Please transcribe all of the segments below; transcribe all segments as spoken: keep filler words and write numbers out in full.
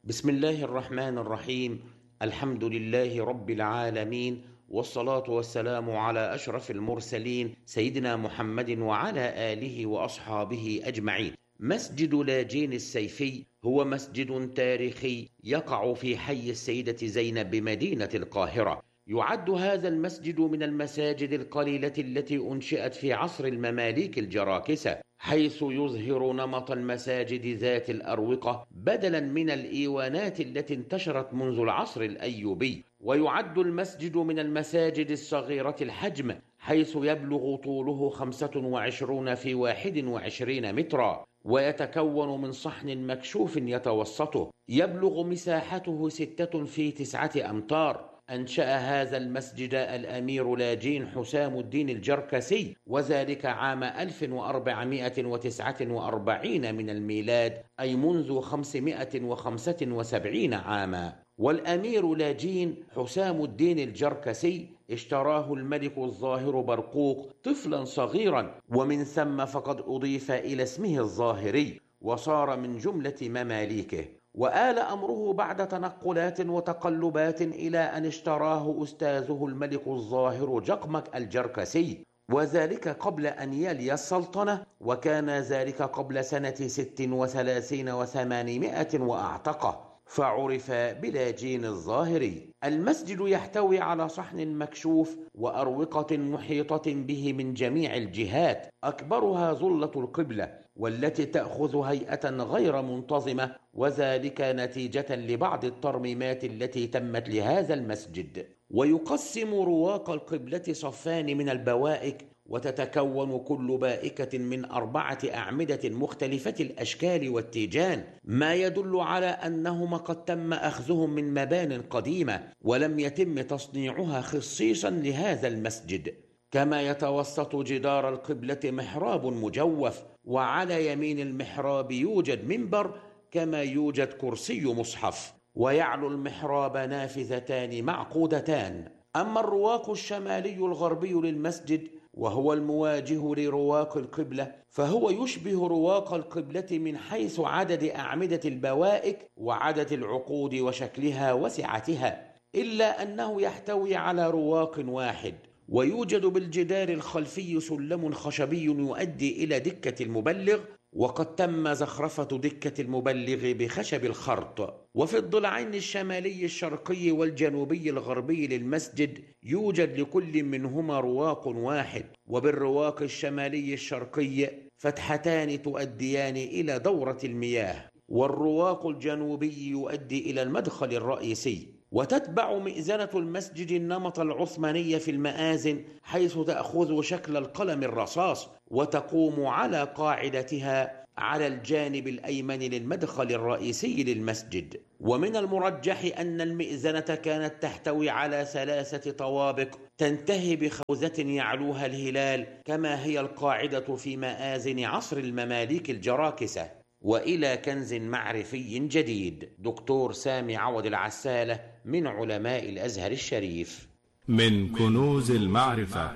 بسم الله الرحمن الرحيم. الحمد لله رب العالمين، والصلاة والسلام على أشرف المرسلين سيدنا محمد وعلى آله وأصحابه أجمعين. مسجد لاجين السيفي هو مسجد تاريخي يقع في حي السيدة زينب بمدينة القاهرة. يعد هذا المسجد من المساجد القليلة التي أنشئت في عصر المماليك الجراكسة، حيث يظهر نمط المساجد ذات الأروقة بدلا من الإيوانات التي انتشرت منذ العصر الأيوبي. ويعد المسجد من المساجد الصغيرة الحجم، حيث يبلغ طوله خمسة وعشرون في واحد وعشرين مترا، ويتكون من صحن مكشوف يتوسطه. يبلغ مساحته ستة في تسعة أمتار. أنشأ هذا المسجد الأمير لاجين حسام الدين الجركسي، وذلك عام ألف وأربعمائة وتسعة وأربعين من الميلاد، أي منذ خمسمائة وخمسة وسبعين عاما. والأمير لاجين حسام الدين الجركسي اشتراه الملك الظاهر برقوق طفلا صغيرا، ومن ثم فقد أضيف إلى اسمه الظاهري وصار من جملة مماليكه. وآل أمره بعد تنقلات وتقلبات إلى أن اشتراه أستاذه الملك الظاهر جقمك الجركسي، وذلك قبل أن يلي السلطنة، وكان ذلك قبل سنة ست وثلاثين وثمانمائة وأعتقه، فعرف بلاجين الظاهري. المسجد يحتوي على صحن مكشوف وأروقة محيطة به من جميع الجهات، أكبرها ظلة القبلة، والتي تأخذ هيئة غير منتظمة، وذلك نتيجة لبعض الترميمات التي تمت لهذا المسجد. ويقسم رواق القبلة صفان من البوائك، وتتكون كل بائكة من أربعة أعمدة مختلفة الأشكال والتيجان، ما يدل على أنهما قد تم أخذهم من مبان قديمة ولم يتم تصنيعها خصيصا لهذا المسجد. كما يتوسط جدار القبلة محراب مجوف، وعلى يمين المحراب يوجد منبر، كما يوجد كرسي مصحف، ويعلو المحراب نافذتان معقودتان. أما الرواق الشمالي الغربي للمسجد وهو المواجه لرواق القبلة، فهو يشبه رواق القبلة من حيث عدد أعمدة البوائك وعدد العقود وشكلها وسعتها، إلا أنه يحتوي على رواق واحد. ويوجد بالجدار الخلفي سلم خشبي يؤدي إلى دكة المبلغ، وقد تم زخرفة دكة المبلغ بخشب الخرط. وفي الضلعين الشمالي الشرقي والجنوبي الغربي للمسجد يوجد لكل منهما رواق واحد، وبالرواق الشمالي الشرقي فتحتان تؤديان إلى دورة المياه، والرواق الجنوبي يؤدي إلى المدخل الرئيسي. وتتبع مئذنة المسجد النمط العثماني في المآذن، حيث تأخذ شكل القلم الرصاص، وتقوم على قاعدتها على الجانب الأيمن للمدخل الرئيسي للمسجد. ومن المرجح أن المئذنة كانت تحتوي على ثلاثة طوابق تنتهي بخوذة يعلوها الهلال، كما هي القاعدة في مآذن عصر المماليك الجراكسة. وإلى كنز معرفي جديد. دكتور سامي عوض العسالة من علماء الأزهر الشريف. من كنوز المعرفة،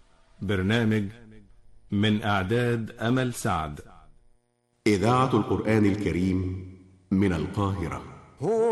برنامج من إعداد أمل سعد. إذاعة القرآن الكريم من القاهرة.